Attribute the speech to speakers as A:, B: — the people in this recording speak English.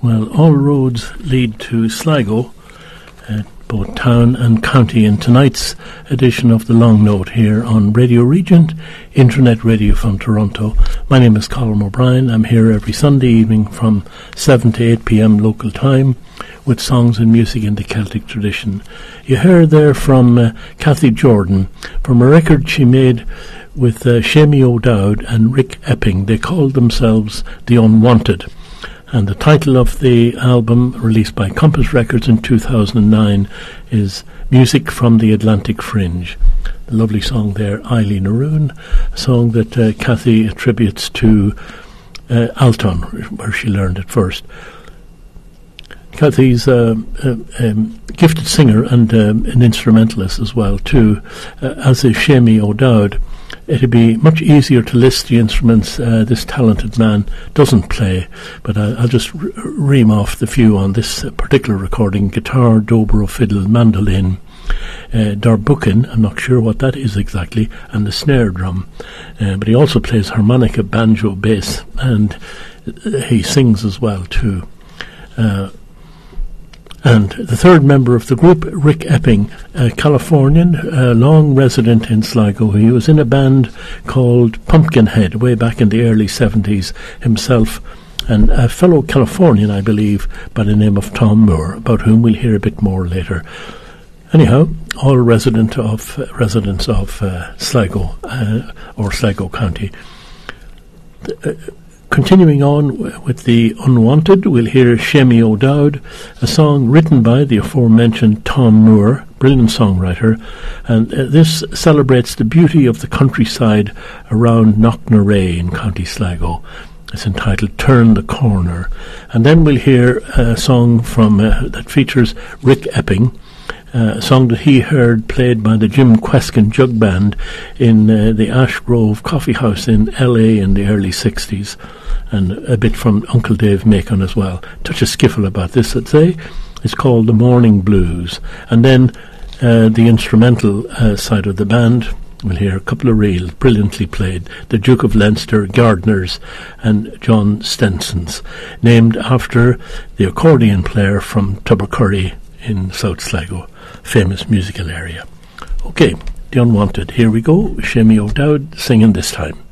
A: Well, all roads lead to Sligo, both town and county, in tonight's edition of The Long Note here on Radio Regent, Internet Radio from Toronto. My name is Colin O'Brien. I'm here every Sunday evening from 7 to 8 p.m. local time with songs and music in the Celtic tradition. You heard there from Cathy Jordan from a record she made with Seamie O'Dowd and Rick Epping. They called themselves The Unwanted. And the title of the album, released by Compass Records in 2009, is Music from the Atlantic Fringe. The lovely song there, Eileen Aroon, a song that Cathy attributes to Alton, where she learned it first. Cathy's a gifted singer and an instrumentalist as well, too, as is Seamie O'Dowd. It'd be much easier to list the instruments this talented man doesn't play, but I'll just ream off the few on this particular recording: guitar, dobro, fiddle, mandolin, darbukin, I'm not sure what that is exactly, and the snare drum. But he also plays harmonica, banjo, bass, and he sings as well too. And the third member of the group, Rick Epping, a Californian, long resident in Sligo. He was in a band called Pumpkinhead way back in the early 70s himself, and a fellow Californian, I believe, by the name of Tom Moore, about whom we'll hear a bit more later. Anyhow, all residents of Sligo or Sligo County. Continuing on with The Unwanted, we'll hear Seamie O'Dowd, a song written by the aforementioned Tom Moore, brilliant songwriter, and this celebrates the beauty of the countryside around Knocknarea in County Sligo. It's entitled Turn the Corner. And then we'll hear a song from that features Rick Epping, a song that he heard played by the Jim Kweskin Jug Band in the Ash Grove Coffee House in LA in the early 60s, and a bit from Uncle Dave Macon as well. Touch of skiffle about this, I'd say. It's called The Morning Blues. And then the instrumental side of the band, we'll hear a couple of reels brilliantly played: the Duke of Leinster, Gardeners, and John Stenson's, named after the accordion player from Tubbercurry in South Sligo, famous musical area. Okay, The Unwanted. Here we go. Seamie O'Dowd singing this time.